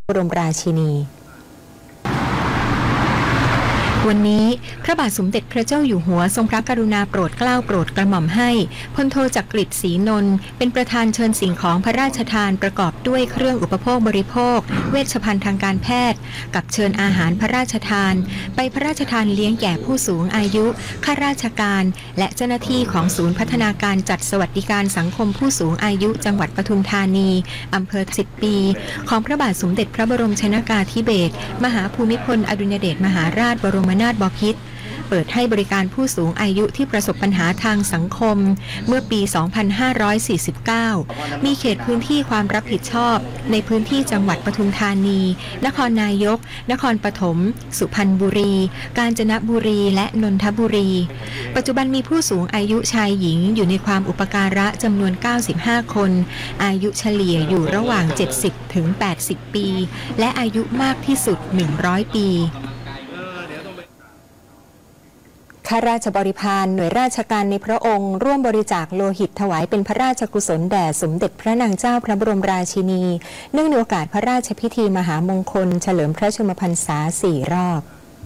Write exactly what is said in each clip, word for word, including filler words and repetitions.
บรมราชินีวันนี้พระบาทสมเด็จพระเจ้าอยู่หัวทรงพระกรุณาโปรดเกล้าโปรดกระหม่อมให้พลโทจักริดศรีนนท์เป็นประธานเชิญสิ่งของพระราชทานประกอบด้วยเครื่องอุปโภคบริโภคเวชภัณฑ์ทางการแพทย์กับเชิญอาหารพระราชทานไปพระราชทานเลี้ยงแก่ผู้สูงอายุข้าราชการและเจ้าหน้าที่ของศูนย์พัฒนาการจัดสวัสดิการสังคมผู้สูงอายุจังหวัดปทุมธานีอำเภอสิบปีของพระบาทสมเด็จพระบรมชนกาธิเบศรมหาภูมิพลอดุลยเดชมหาราชบรมนาถบพิตรเปิดให้บริการผู้สูงอายุที่ประสบปัญหาทางสังคมเมื่อปี สองพันห้าร้อยสี่สิบเก้า มีเขตพื้นที่ความรับผิดชอบในพื้นที่จังหวัดปทุมธานีนครนายกนครปฐมสุพรรณบุรีกาญจนบุรีและนนทบุรีปัจจุบันมีผู้สูงอายุชายหญิงอยู่ในความอุปการะจำนวนเก้าสิบห้าคนอายุเฉลี่ยอยู่ระหว่าง เจ็ดสิบถึงแปดสิบ ปีและอายุมากที่สุดหนึ่งร้อยปีข้าราชบริพารหน่วยราชการในพระองค์ร่วมบริจาคโลหิตถวายเป็นพระราชกุศลแด่สมเด็จพระนางเจ้าพระบรมราชินีเนื่องในโอกาสพระราชพิธีมหามงคลเฉลิมพระชนมพรรษาสี่รอบ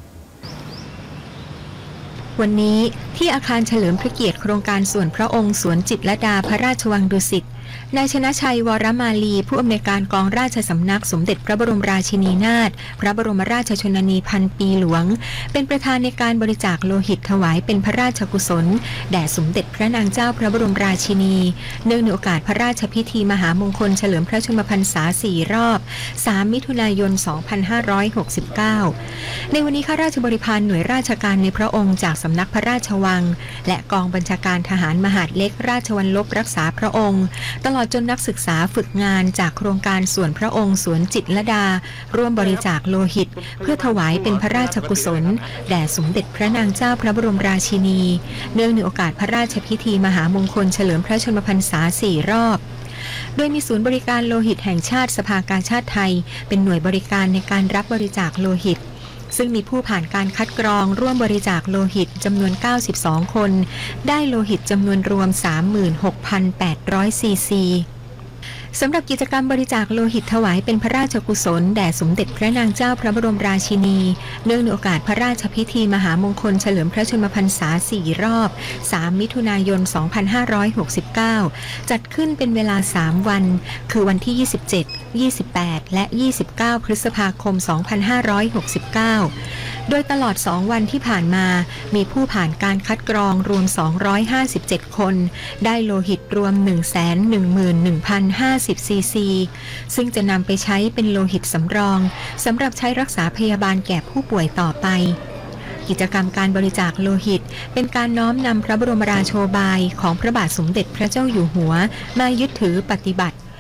วันนี้ที่อาคารเฉลิมพระเกียรติโครงการส่วนพระองค์สวนจิตรลดาพระราชวังดุสิตนายชนะชัยวรมาลีผู้อำนวยการกองราชสำนักสมเด็จพระบรมราชินีนาถพระบรมราชชนนีพันปีหลวงเป็นประธานในการบริจาคโลหิตถวายเป็นพระราชกุศลแด่สมเด็จพระนางเจ้าพระบรมราชินีเนื่องในโอกาสพระราชพิธีมหามงคลเฉลิมพระชนมพรรษาสี่รอบสามมิถุนายน สองพันห้าร้อยหกสิบเก้า ในวันนี้ข้าราชบริพารหน่วยราชการในพระองค์จากสำนักพระราชวังและกองบัญชาการทหารมหาดเล็กราชวัลลบรักษาพระองค์ตลอดจนนักศึกษาฝึกงานจากโครงการส่วนพระองค์สวนจิตรลดาร่วมบริจาคโลหิตเพื่อถวายเป็นพระราชกุศลแด่สมเด็จพระนางเจ้าพระบรมราชินีเนื่องในโอกาสพระราชพิธีมหามงคลเฉลิมพระชนมพรรษาสี่รอบโดยมีศูนย์บริการโลหิตแห่งชาติสภากาชาดไทยเป็นหน่วยบริการในการรับบริจาคโลหิตซึ่งมีผู้ผ่านการคัดกรองร่วมบริจาคโลหิตจำนวนเก้าสิบสองคนได้โลหิตจำนวนรวม สามหมื่นหกพันแปดร้อย ซีซีสำหรับกิจกรรมบริจาคโลหิตถวายเป็นพระราชกุศลแด่สมเด็จพระนางเจ้าพระบรมราชินีเนื่องในโอกาสพระราชพิธีมหามงคลเฉลิมพระชนมพรรษาสี่รอบสามมิถุนายน สองพันห้าร้อยหกสิบเก้า จัดขึ้นเป็นเวลาสามวันคือวันที่ยี่สิบเจ็ด ยี่สิบแปด และ ยี่สิบเก้า พฤษภาคม สองพันห้าร้อยหกสิบเก้า โดยตลอดสองวันที่ผ่านมามีผู้ผ่านการคัดกรองรวมสองร้อยห้าสิบเจ็ดคนได้โลหิตรวม หนึ่งแสนหนึ่งหมื่นหนึ่งพันห้าสิบ ซีซี ซึ่งจะนำไปใช้เป็นโลหิตสำรองสำหรับใช้รักษาพยาบาลแก่ผู้ป่วยต่อไปกิจกรรมการบริจาคโลหิตเป็นการน้อมนำพระบรมราโชบายของพระบาทสมเด็จพระเจ้าอยู่หัวมายึดถือปฏิบัติ